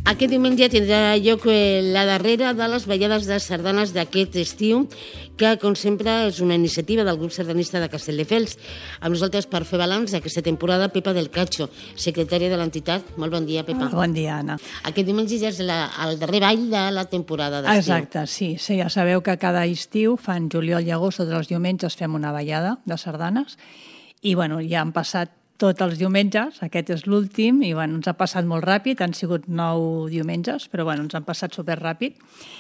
Aquest diumenge tindrà lloc la darrera de les ballades de sardanes d'aquest estiu, que, com sempre, és una iniciativa del grup sardanista de Castelldefels. Amb nosaltres, per fer balanç d'aquesta temporada, Pepa del Cacho, secretària de l'entitat. Molt bon dia, Pepa. Bon dia, Anna. Aquest diumenge ja és el darrer ball de la temporada d'estiu. Exacte, sí. Ja sabeu que cada estiu, fan juliol i agost, tots els diumenges fem una ballada de sardanes i ja han passat tots els diumenges, aquest és l'últim, i ens ha passat molt ràpid, han sigut 9 diumenges, però ens han passat superràpid,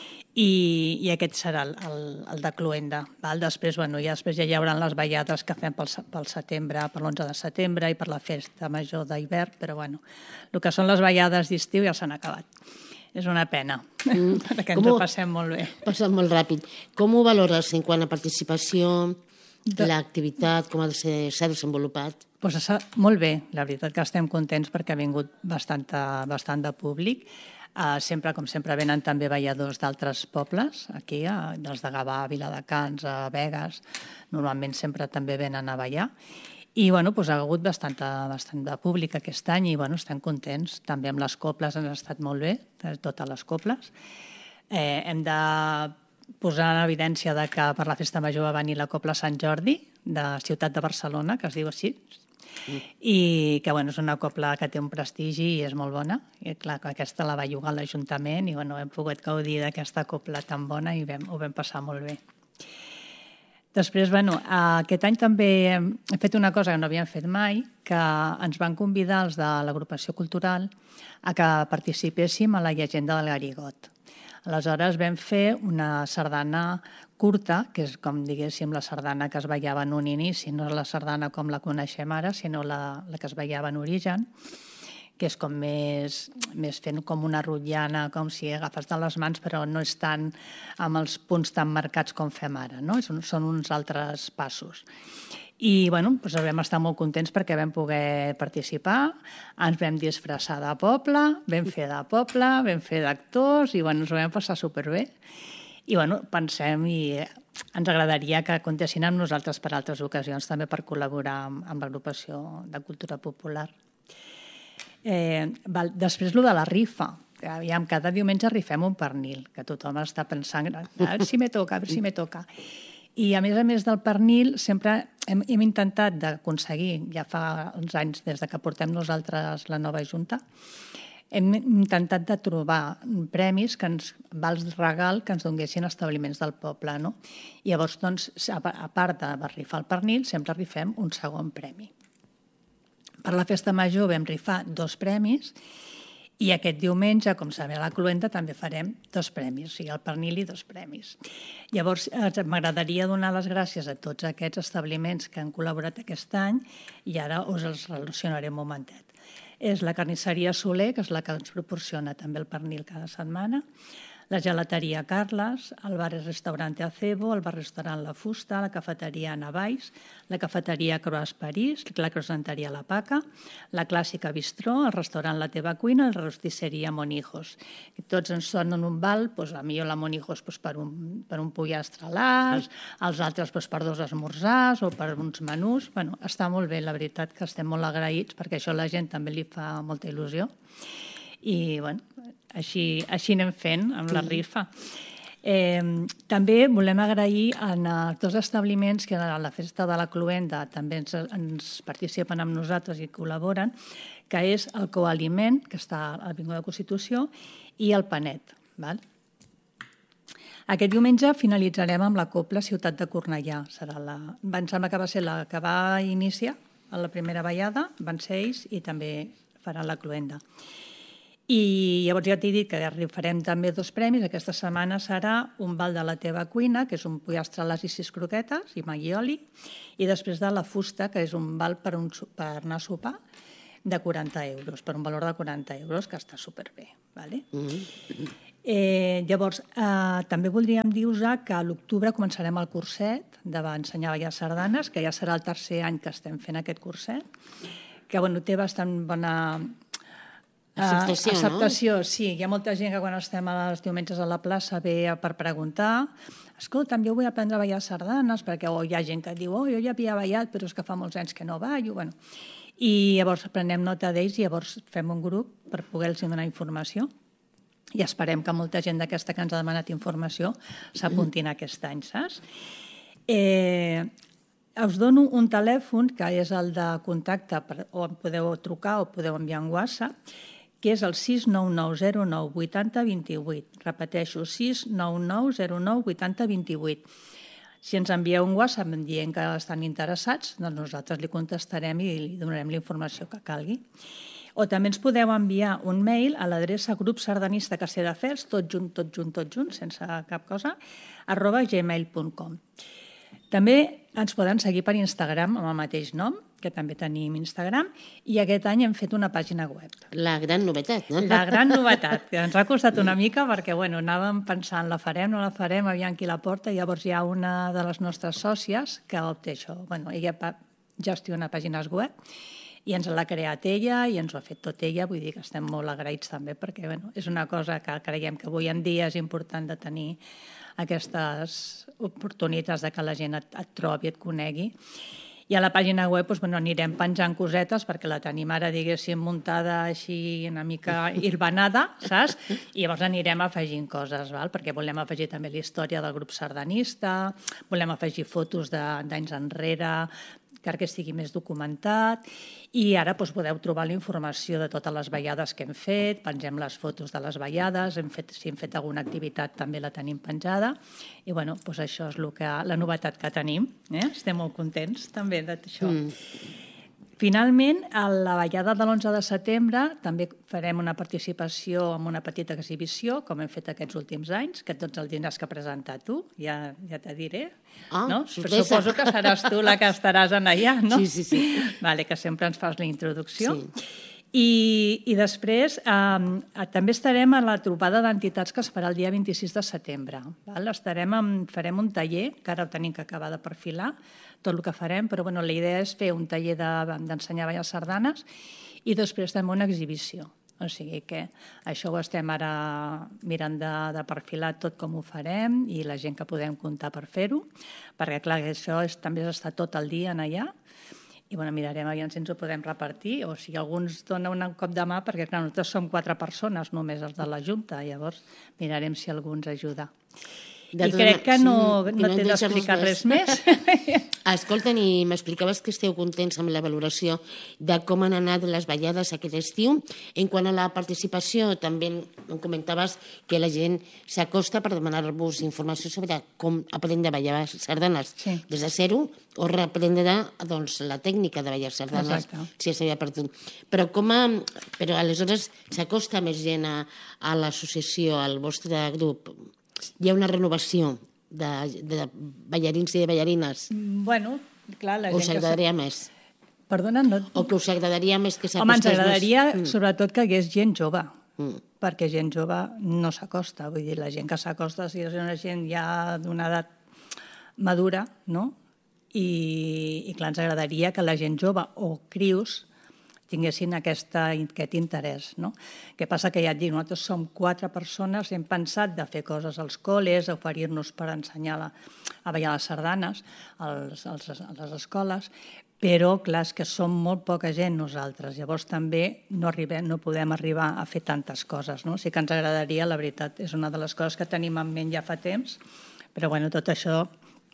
i aquest serà el de Cluenda. Després ja hi haurà les ballades que fem pel setembre, per l'11 de setembre i per la festa major d'hivern, però el que són les ballades d'estiu ja s'han acabat. És una pena, perquè ens ho passem molt bé. Passem molt ràpid. Com ho valores en quant a participació, l'activitat, com s'ha desenvolupat? Molt bé, la veritat que estem contents perquè ha vingut bastant de públic. Com sempre, venen també balladors d'altres pobles, aquí, dels de Gavà, Viladecans, a Begues. Normalment sempre també venen a ballar. I ha hagut bastant de públic aquest any i estem contents. També amb les coples han estat molt bé, totes les coples. Hem de posar en evidència que per la festa major va venir la Copla Sant Jordi, de Ciutat de Barcelona, que es diu així, i que és una copla que té un prestigi i és molt bona. I clar, aquesta la va llogar l'Ajuntament i hem pogut gaudir d'aquesta copla tan bona i ho vam passar molt bé. Després, aquest any també hem fet una cosa que no havíem fet mai, que ens van convidar els de l'agrupació cultural a que participéssim a la llegenda del Garigot. Aleshores vam fer una sardana curta, que és com diguéssim la sardana que es ballava en un inici, no és la sardana com la coneixem ara, sinó la que es ballava en origen, que és com més fent com una rotllana, com si agafes de les mans, però no és tant amb els punts tan marcats com fem ara, no? Són uns altres passos. I vam estar molt contents perquè vam poder participar, ens vam disfressar de poble, vam fer d'actors i ens ho vam passar superbé. I pensem i ens agradaria que comptessin amb nosaltres per altres ocasions, també per col·laborar amb l'agrupació de cultura popular. Després, de la rifa. Cada diumenge rifem un pernil, que tothom està pensant, a veure si me toca. I a més del pernil, sempre hem intentat d'aconseguir, ja fa uns anys des que portem nosaltres la nova Junta, hem intentat de trobar premis, vals regal, que ens donguessin establiments del poble. I llavors, a part de rifar el pernil, sempre rifem un segon premi. Per la festa major vam rifar 2 premis i aquest diumenge, com sabeu, a la Cluenda també farem 2 premis, o sigui, el pernil i 2 premis. Llavors, m'agradaria donar les gràcies a tots aquests establiments que han col·laborat aquest any i ara us els relacionaré un momentet. És la carnisseria Soler, que és la que ens proporciona també el pernil cada setmana, la gelateria Carles, el bar i restaurant Acebo, el bar-restaurant La Fusta, la cafeteria Navais, la cafeteria Croix París, la croissanteria La Paca, la clàssica Bistró, el restaurant La Teva Cuina i la rostisseria Monijos. Tots ens donen un val, a millor la Monijos per un pollastre a l'as, els altres per 2 esmorzars o per uns menús. Està molt bé, la veritat que estem molt agraïts perquè això a la gent també li fa molta il·lusió. I així anem fent amb la rifa. També volem agrair als 2 establiments que a la festa de la Cluenda també ens participen amb nosaltres i col·laboren, que és el Coaliment, que està a l'Avinguda de Constitució, i el Panet. Aquest diumenge finalitzarem amb la Copla Ciutat de Cornellà. Em sembla que va ser la que va iniciar a la primera ballada, van ser ells i també faran la Cluenda. I llavors ja t'he dit que farem també 2 premis. Aquesta setmana serà un val de La Teva Cuina, que és un pollastre a les i 6 croquetes i maggioli, i després de La Fusta, que és un val per anar a sopar de 40 euros, per un valor de 40 euros, que està superbé. Llavors, també voldríem dir-vos que a l'octubre començarem el curset d'ensenyar a ballar sardanes, que ja serà el 3è any que estem fent aquest curset, que té bastant bona acceptació, sí. Hi ha molta gent que quan estem els diumenges a la plaça ve per preguntar escolta'm, jo vull aprendre a ballar sardanes, perquè hi ha gent que diu jo ja havia ballat, però és que fa molts anys que no ballo. I llavors prenem nota d'ells i llavors fem un grup per poder-los donar informació. i esperem que molta gent d'aquesta que ens ha demanat informació s'apuntin aquest any, saps? Us dono un telèfon, que és el de contacte, on podeu trucar o podeu enviar un WhatsApp, que és el 699 09 80 28. Repeteixo, 699 09 80 28. Si ens envieu un WhatsApp dient que estan interessats, doncs nosaltres li contestarem i li donarem la informació que calgui. O també ens podeu enviar un mail a l'adreça grupsardanista-castelldefels, tot junt, sense cap cosa, @gmail.com. També ens poden seguir per Instagram amb el mateix nom, que també tenim Instagram, i aquest any hem fet una pàgina web. La gran novetat, no? La gran novetat, que ens ha costat una mica perquè anàvem pensant, la farem, no la farem, aviam qui la porta, i llavors hi ha una de les nostres sòcies que opta això. Ella gestiona pàgines web, i ens l'ha creat ella i ens ho ha fet tot ella, vull dir que estem molt agraïts també perquè és una cosa que creiem que avui en dia és important de tenir aquestes oportunitats de que la gent et trobi, et conegui. I a la pàgina web anirem penjant cosetes perquè la tenim ara, diguéssim, muntada així una mica irbanada, saps? I llavors anirem afegint coses, perquè volem afegir també la història del grup sardanista, volem afegir fotos d'anys enrere, que estigui més documentat, i ara podeu trobar la informació de totes les ballades que hem fet, pengem les fotos de les ballades, si hem fet alguna activitat també la tenim penjada, i això és la novetat que tenim. Estem molt contents també d'això. Finalment, a la ballada de l'11 de setembre també farem una participació en una petita exhibició, com hem fet aquests últims anys, que tots el tindràs que presentar tu, ja te diré. Sorpresa. Suposo que seràs tu la que estaràs allà, no? Sí. Vale, que sempre ens fas la introducció. Sí. I després també estarem a la trobada d'entitats que es farà el dia 26 de setembre. Farem un taller, que ara ho tenim que acabar de perfilar, tot el que farem, però la idea és fer un taller d'ensenyar a ballar sardanes i després també una exhibició. O sigui que això ho estem ara mirant de perfilar tot com ho farem i la gent que podem comptar per fer-ho, perquè clar, això també és estar tot el dia allà i mirarem aviam si ens ho podem repartir o si algú ens dona un cop de mà, perquè clar, nosaltres som 4 persones, només els de la Junta, llavors mirarem si algú ens ajuda. I crec que no t'he d'explicar res més. Escolta, i m'explicaves que esteu contents amb la valoració de com han anat les ballades aquest estiu. En quant a la participació, també em comentaves que la gent s'acosta per demanar-vos informació sobre com aprendre a ballar sardanes des de zero o reprendre la tècnica de ballar sardanes, si s'havia perdut. Però aleshores s'acosta més gent a l'associació, al vostre grup. Hi ha una renovació de ballarins i de ballarines? Clar, la gent... Us agradaria més? Perdona, no... O que us agradaria més que s'acostés més? Home, ens agradaria sobretot que hi hagués gent jove, perquè gent jove no s'acosta. Vull dir, la gent que s'acosta és una gent ja d'una edat madura, no? I clar, ens agradaria que la gent jove o crios tinguessin aquest interès. Què passa? Que ja et dic, nosaltres som 4 persones, hem pensat de fer coses als col·les, oferir-nos per ensenyar a ballar les sardanes a les escoles, però clar, és que som molt poca gent nosaltres, llavors també no podem arribar a fer tantes coses. Sí que ens agradaria, la veritat, és una de les coses que tenim en ment ja fa temps, però tot això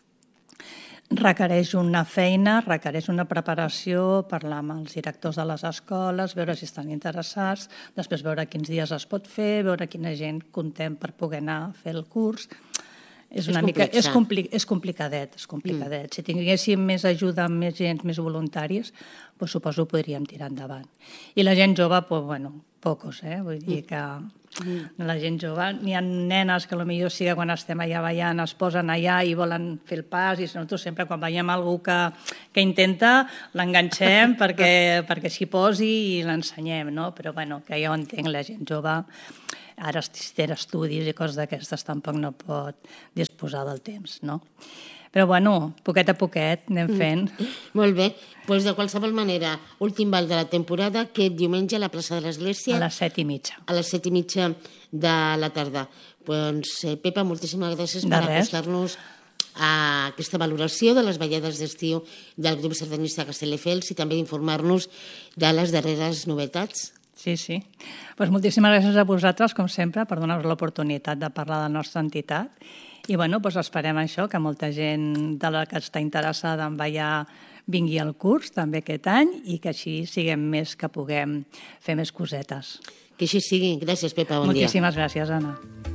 requereix una feina, requereix una preparació, parlar amb els directors de les escoles, veure si estan interessats, després veure quins dies es pot fer, veure quina gent contem per poder anar a fer el curs. És complicadet. Si tinguéssim més ajuda, més gent, més voluntaris, suposo que podríem tirar endavant. I la gent jove, pocos, vull dir que la gent jove, n'hi ha nenes que potser sí que quan estem allà ballant es posen allà i volen fer el pas, i nosaltres sempre quan veiem algú que intenta l'enganxem perquè s'hi posi i l'ensenyem, però que ja ho entenc, la gent jove ara té estudis i coses d'aquestes tampoc no pot disposar del temps, no? Però, poquet a poquet anem fent. Molt bé. Doncs, de qualsevol manera, últim ball de la temporada, aquest diumenge a la plaça de l'Església. A les 7:30. A les 7:30 de la tarda. Doncs, Pepa, moltíssimes gràcies per acostar-nos a aquesta valoració de les ballades d'estiu del grup sardanista Castelldefels i també informar-nos de les darreres novetats. Sí, sí. Doncs moltíssimes gràcies a vosaltres, com sempre, per donar-nos l'oportunitat de parlar de la nostra entitat. I bueno, doncs esperem això, que molta gent de la que està interessada en ballar vingui al curs també aquest any i que així siguem més, que puguem fer més cosetes. Que així sigui. Gràcies, Pepa, bon dia. Moltíssimes gràcies, Anna.